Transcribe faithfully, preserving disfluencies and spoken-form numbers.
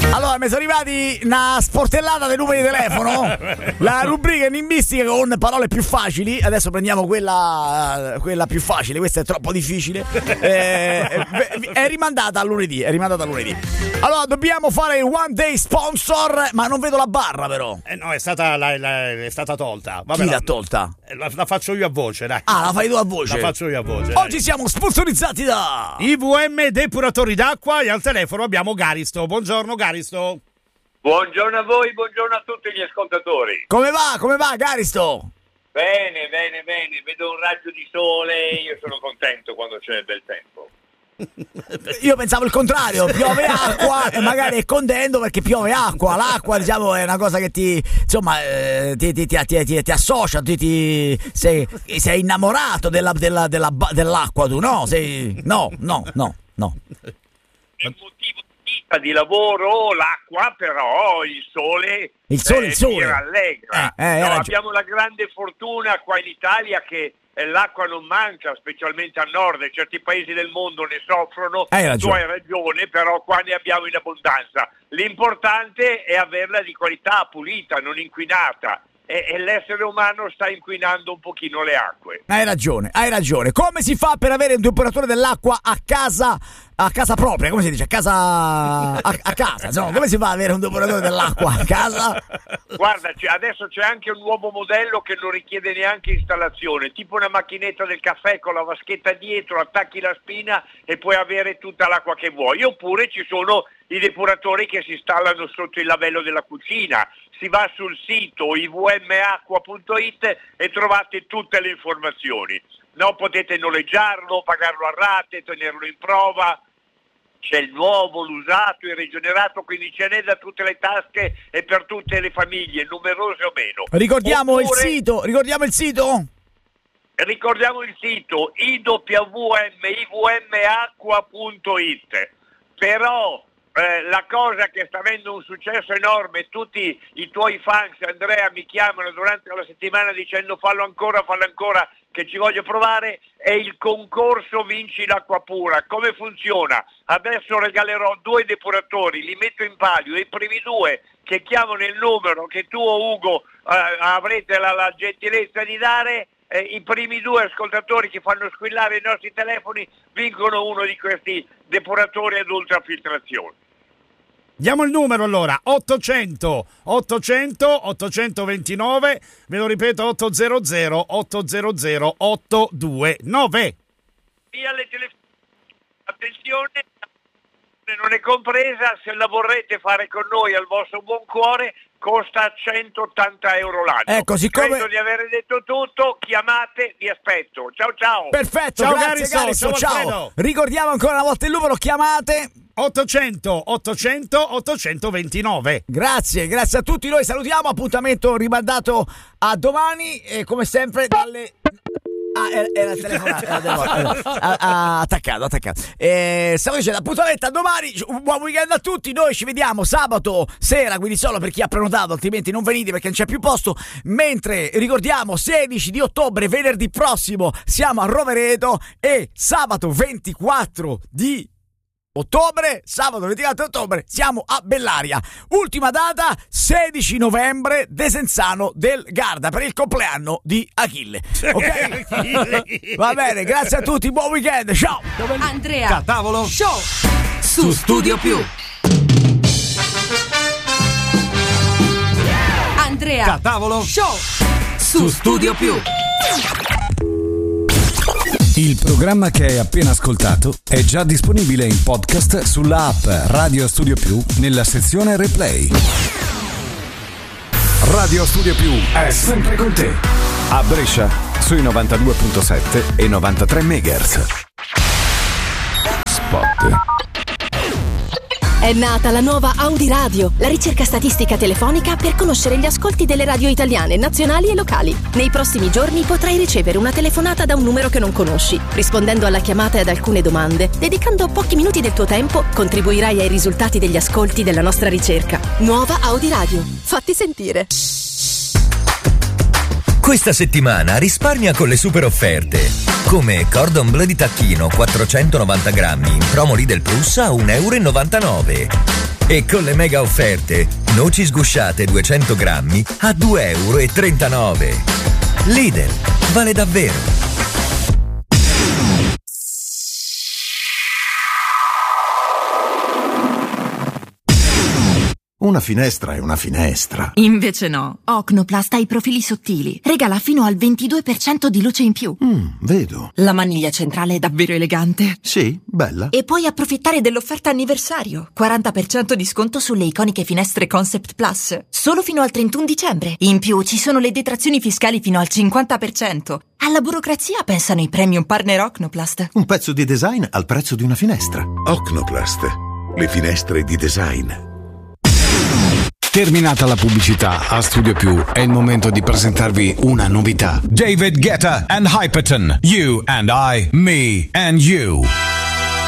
Allora, mi sono arrivati una sportellata dei numeri di telefono. La rubrica enigmistica con parole più facili. Adesso prendiamo quella quella più facile. Questa è troppo difficile. Eh, è rimandata a lunedì. È rimandata a lunedì. Allora, dobbiamo fare il one day sponsor. Ma non vedo la barra, però. Eh no, è stata, la, la, è stata tolta. Vabbè, Chi la, l'ha tolta? La, la faccio io a voce, dai. Ah, la fai tu a voce? La faccio io a voce. Oggi dai. siamo sponsorizzati da I V M Depuratori d'acqua e al telefono abbiamo Garisto. Buongiorno Garisto. Buongiorno a voi, buongiorno a tutti gli ascoltatori. Come va? Come va, Garisto? Bene, bene, bene, vedo un raggio di sole, io sono contento quando c'è bel tempo. Io pensavo il contrario, piove acqua e magari è contento perché piove acqua. L'acqua, diciamo, è una cosa che ti, insomma, eh, ti, ti, ti, ti, ti associa, ti, ti sei, sei innamorato della, della, della, dell'acqua tu, no? Sei, no, no, no, no. È un motivo di vita, di lavoro, l'acqua, però il sole, il sole, eh, il sole. mi rallegra. Eh, eh, no, abbiamo la grande fortuna qua in Italia che l'acqua non manca, specialmente al nord, e certi paesi del mondo ne soffrono. Hai ragione. Tu hai ragione, però qua ne abbiamo in abbondanza. L'importante è averla di qualità, pulita, non inquinata. E, e l'essere umano sta inquinando un pochino le acque. Hai ragione, hai ragione. Come si fa per avere un depuratore dell'acqua a casa, a casa propria? Come si dice? A casa, a, a casa, insomma, come si fa ad avere un depuratore dell'acqua a casa? Guarda, c'è, adesso c'è anche un nuovo modello che non richiede neanche installazione, tipo una macchinetta del caffè con la vaschetta dietro, attacchi la spina e puoi avere tutta l'acqua che vuoi. Oppure ci sono i depuratori che si installano sotto il lavello della cucina. Si va sul sito i v m acqua punto i t e trovate tutte le informazioni. No, potete noleggiarlo, pagarlo a rate, tenerlo in prova. C'è il nuovo, l'usato, il rigenerato, quindi ce n'è da tutte le tasche e per tutte le famiglie, numerose o meno. Ricordiamo Oppure, il sito, ricordiamo il sito? Ricordiamo il sito i w m i v m acqua punto i t. Però Eh, la cosa che sta avendo un successo enorme, tutti i tuoi fans, Andrea, mi chiamano durante la settimana dicendo fallo ancora, fallo ancora, che ci voglio provare, è il concorso Vinci l'acqua pura. Come funziona? Adesso regalerò due depuratori, li metto in palio, i primi due che chiamano il numero che tu o Ugo eh, avrete la, la gentilezza di dare, eh, i primi due ascoltatori che fanno squillare i nostri telefoni vincono uno di questi depuratori ad ultrafiltrazione. Diamo il numero allora, ottocento ottocento ottocentoventinove, ve lo ripeto, ottocento ottocento ottocentonove. Via le telefoni. Attenzione, non è compresa, se la vorrete fare con noi al vostro buon cuore costa centottanta euro l'anno. Ecco, siccome credo di aver detto tutto, chiamate, vi aspetto. Ciao ciao. Perfetto, ciao, grazie Garisto, Garisto, ciao, ciao. Alfredo. Ricordiamo ancora una volta il numero, chiamate ottocento ottocento ottocentoventinove. Grazie, grazie a tutti, noi salutiamo, appuntamento rimandato a domani e come sempre dalle... Ah, era, era il telefono, era, era, era, era, attaccato, attaccato. Eh, stavo dicendo, appuntamento a domani, un buon weekend a tutti, noi ci vediamo sabato sera, quindi solo per chi ha prenotato, altrimenti non venite perché non c'è più posto, mentre ricordiamo sedici di ottobre, venerdì prossimo, siamo a Rovereto e sabato ventiquattro di ottobre, sabato ventiquattro ottobre siamo a Bellaria. Ultima data sedici novembre, Desenzano del Garda per il compleanno di Achille. Ok? Va bene, grazie a tutti, buon weekend, ciao. Andrea Tavolo Show su Studio Più. Andrea Tavolo Show su Studio Più. Il programma che hai appena ascoltato è già disponibile in podcast sulla app Radio Studio Più nella sezione Replay. Radio Studio Più è sempre con te. A Brescia sui novantadue virgola sette e novantatré megahertz. Spot. È nata la nuova Audi Radio, la ricerca statistica telefonica per conoscere gli ascolti delle radio italiane, nazionali e locali. Nei prossimi giorni potrai ricevere una telefonata da un numero che non conosci. Rispondendo alla chiamata e ad alcune domande, dedicando pochi minuti del tuo tempo, contribuirai ai risultati degli ascolti della nostra ricerca. Nuova Audi Radio. Fatti sentire. Questa settimana risparmia con le super offerte. Come Cordon Bleu di tacchino quattrocentonovanta grammi in promo Lidl Plus a un euro e novantanove. E con le mega offerte, noci sgusciate duecento grammi a due e trentanove euro. Lidl, vale davvero. Una finestra è una finestra. Invece no. Ocnoplast ha i profili sottili. Regala fino al ventidue per cento di luce in più. Mm, vedo. La maniglia centrale è davvero elegante. Sì, bella. E puoi approfittare dell'offerta anniversario. quaranta per cento di sconto sulle iconiche finestre Concept Plus. Solo fino al trentuno dicembre. In più ci sono le detrazioni fiscali fino al cinquanta per cento. Alla burocrazia pensano i premium partner Ocnoplast. Un pezzo di design al prezzo di una finestra. Ocnoplast. Le finestre di design. Terminata la pubblicità, a Studio Più è il momento di presentarvi una novità. David Guetta and Hyperton, You and I, Me and You.